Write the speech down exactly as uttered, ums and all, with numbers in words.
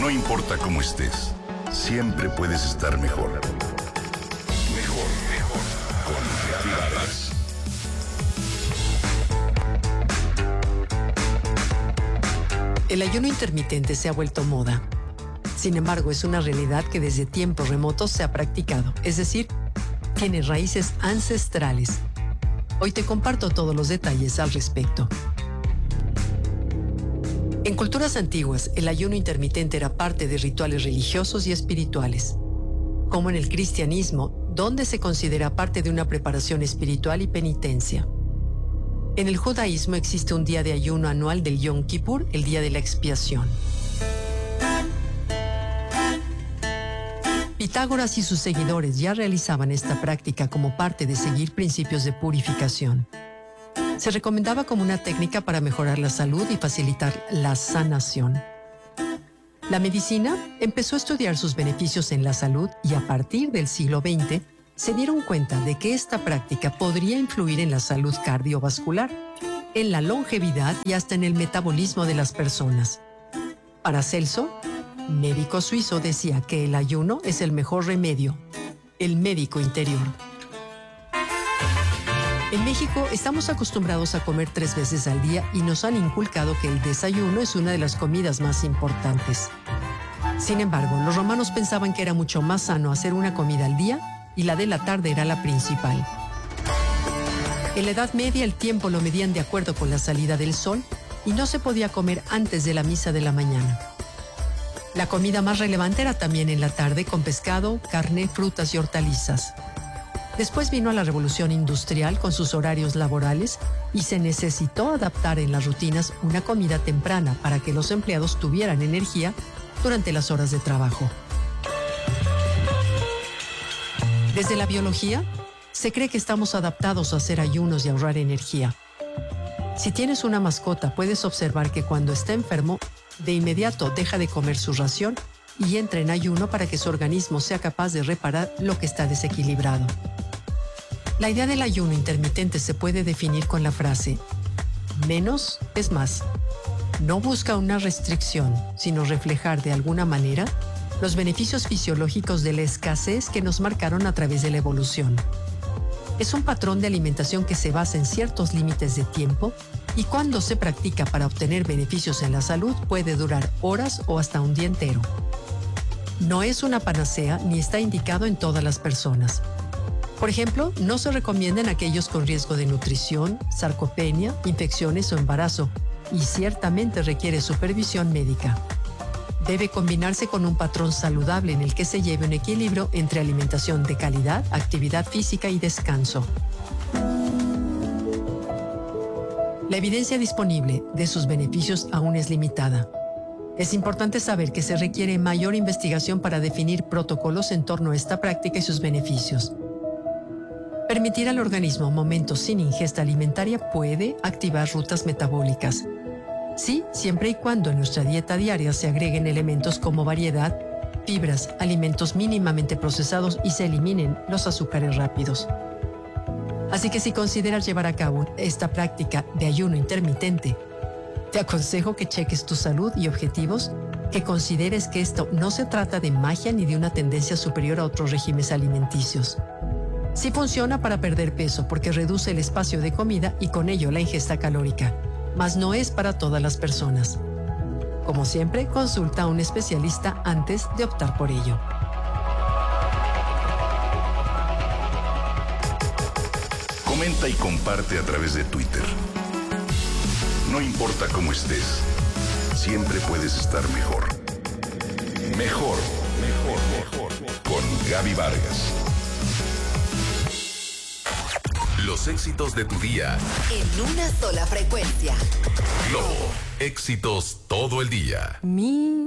No importa cómo estés, siempre puedes estar mejor. Mejor, mejor. Con Gaby Vargas. El ayuno intermitente se ha vuelto moda. Sin embargo, es una realidad que desde tiempos remotos se ha practicado, es decir, tiene raíces ancestrales. Hoy te comparto todos los detalles al respecto. En culturas antiguas, el ayuno intermitente era parte de rituales religiosos y espirituales, como en el cristianismo, donde se considera parte de una preparación espiritual y penitencia. En el judaísmo existe un día de ayuno anual del Yom Kippur, el día de la expiación. Pitágoras y sus seguidores ya realizaban esta práctica como parte de seguir principios de purificación. Se recomendaba como una técnica para mejorar la salud y facilitar la sanación. La medicina empezó a estudiar sus beneficios en la salud y a partir del siglo veinte se dieron cuenta de que esta práctica podría influir en la salud cardiovascular, en la longevidad y hasta en el metabolismo de las personas. Paracelso, médico suizo, decía que el ayuno es el mejor remedio, el médico interior. En México estamos acostumbrados a comer tres veces al día y nos han inculcado que el desayuno es una de las comidas más importantes. Sin embargo, los romanos pensaban que era mucho más sano hacer una comida al día y la de la tarde era la principal. En la Edad Media el tiempo lo medían de acuerdo con la salida del sol y no se podía comer antes de la misa de la mañana. La comida más relevante era también en la tarde con pescado, carne, frutas y hortalizas. Después vino la revolución industrial con sus horarios laborales y se necesitó adaptar en las rutinas una comida temprana para que los empleados tuvieran energía durante las horas de trabajo. Desde la biología, se cree que estamos adaptados a hacer ayunos y ahorrar energía. Si tienes una mascota, puedes observar que cuando está enfermo, de inmediato deja de comer su ración y entra en ayuno para que su organismo sea capaz de reparar lo que está desequilibrado. La idea del ayuno intermitente se puede definir con la frase: menos es más. No busca una restricción, sino reflejar de alguna manera los beneficios fisiológicos de la escasez que nos marcaron a través de la evolución. Es un patrón de alimentación que se basa en ciertos límites de tiempo y cuando se practica para obtener beneficios en la salud puede durar horas o hasta un día entero. No es una panacea ni está indicado en todas las personas. Por ejemplo, no se recomienda en aquellos con riesgo de nutrición, sarcopenia, infecciones o embarazo, y ciertamente requiere supervisión médica. Debe combinarse con un patrón saludable en el que se lleve un equilibrio entre alimentación de calidad, actividad física y descanso. La evidencia disponible de sus beneficios aún es limitada. Es importante saber que se requiere mayor investigación para definir protocolos en torno a esta práctica y sus beneficios. Permitir al organismo momentos sin ingesta alimentaria puede activar rutas metabólicas. Sí, siempre y cuando en nuestra dieta diaria se agreguen elementos como variedad, fibras, alimentos mínimamente procesados y se eliminen los azúcares rápidos. Así que si consideras llevar a cabo esta práctica de ayuno intermitente, te aconsejo que cheques tu salud y objetivos, que consideres que esto no se trata de magia ni de una tendencia superior a otros regímenes alimenticios. Sí funciona para perder peso porque reduce el espacio de comida y con ello la ingesta calórica, mas no es para todas las personas. Como siempre, consulta a un especialista antes de optar por ello. Comenta y comparte a través de Twitter. No importa cómo estés, siempre puedes estar mejor. Mejor, mejor, mejor. Con Gaby Vargas. Los éxitos de tu día. En una sola frecuencia. Globo. Éxitos todo el día. Mi